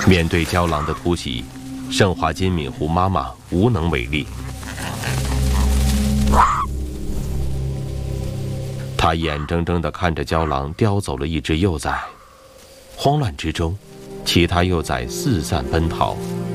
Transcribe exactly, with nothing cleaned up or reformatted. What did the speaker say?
面对郊狼的突袭，盛华金敏湖妈妈无能为力。她眼睁睁地看着郊狼叼走了一只幼崽，慌乱之中，其他幼崽四散奔逃。